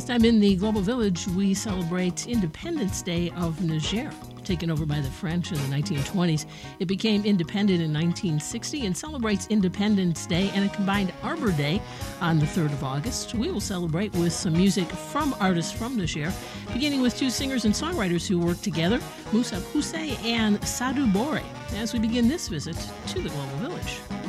time in the Global Village, we celebrate Independence Day of Niger. Taken over by the French in the 1920s, it became independent in 1960 and celebrates Independence Day and a combined Arbor Day on the 3rd of August. We will celebrate with some music from artists from Niger, beginning with two singers and songwriters who work together, Moussa Poussey and Sadou Bore, as we begin this visit to the Global Village.